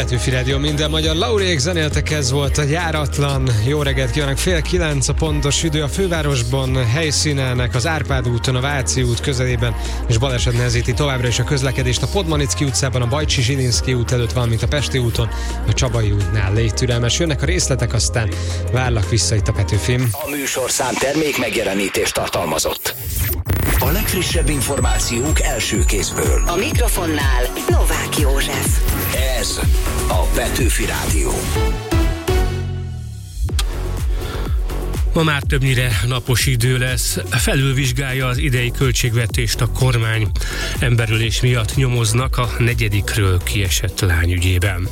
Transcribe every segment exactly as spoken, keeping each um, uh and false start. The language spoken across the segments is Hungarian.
Petőfi Rádió, minden magyar. Laurék zenéltek, ez volt a Járatlan. Jó reggelt kívánok, fél kilenc a pontos idő a fővárosban, helyszínelnek az Árpád úton, a Váci út közelében, és baleset nehezíti továbbra is a közlekedést a Podmanicki utcában, a Bajcsi Zsilinszky út előtt, valamint a Pesti úton, a Csabai útnál. Légy türelmes, jönnek a részletek, aztán várlak vissza itt a Petőfim. A műsorszám termék megjelenítést tartalmazott. A legfrissebb információk első kézből. A mikrofonnál Novák József. Ez a Petőfi Rádió. Ma már többnyire napos idő lesz. Felülvizsgálja az idei költségvetést a kormány. Emberölés miatt nyomoznak a negyedikről kiesett lány ügyében.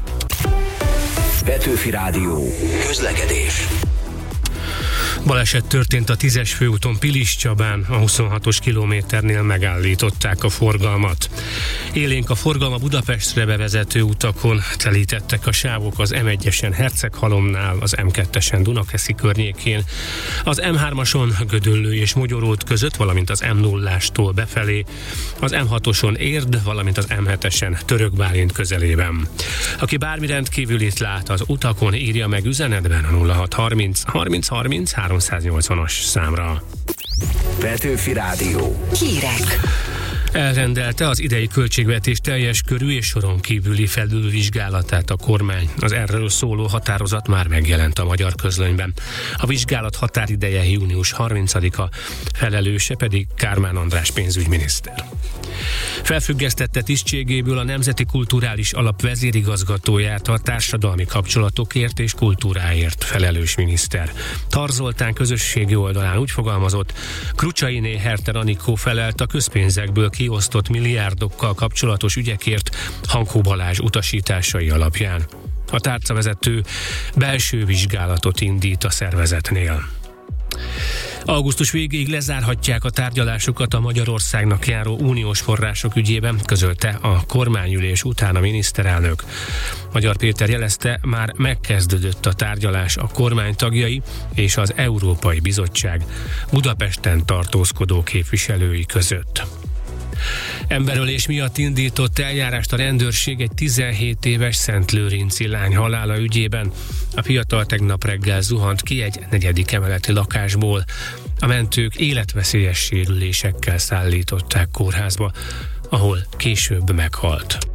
Petőfi Rádió. Közlekedés. Baleset történt a tízes főúton Piliscsabán, a huszonhatos kilométernél megállították a forgalmat. Élénk a forgalma Budapestre bevezető utakon, telítettek a sávok az em egyesen Herceghalomnál, az em kettesen Dunakeszi környékén, az em hármason Gödöllő és Mogyoród között, valamint az em nullástól befelé, az em hatoson Érd, valamint az em hetesen Török Bálint közelében. Aki bármi rendkívülit lát az utakon, írja meg üzenetben a nulla hat harminc harminc harminc háromszáznyolcvanas számra. Petőfi Rádió. Hírek. Elrendelte az idei költségvetés teljes körű és soron kívüli felülvizsgálatát a kormány. Az erről szóló határozat már megjelent a Magyar Közlönyben. A vizsgálat határideje június harmincadika, felelőse pedig Kármán András pénzügyminiszter. Felfüggesztette tisztségéből a Nemzeti Kulturális Alap vezérigazgatóját, a társadalmi kapcsolatokért és kultúráért felelős miniszter. Tar Zoltán közösségi oldalán úgy fogalmazott, Krucsainé Herter Anikó felelt a közpénzekből kiosztott milliárdokkal kapcsolatos ügyekért Hankó Balázs utasításai alapján. A tárcavezető belső vizsgálatot indít a szervezetnél. Augusztus végéig lezárhatják a tárgyalásokat a Magyarországnak járó uniós források ügyében, közölte a kormányülés után a miniszterelnök. Magyar Péter jelezte, már megkezdődött a tárgyalás a kormány tagjai és az Európai Bizottság Budapesten tartózkodó képviselői között. Emberölés miatt indított eljárást a rendőrség egy tizenhét éves szentlőrinci lány halála ügyében. A fiatal tegnap reggel zuhant ki egy negyedik emeleti lakásból. A mentők életveszélyes sérülésekkel szállították kórházba, ahol később meghalt.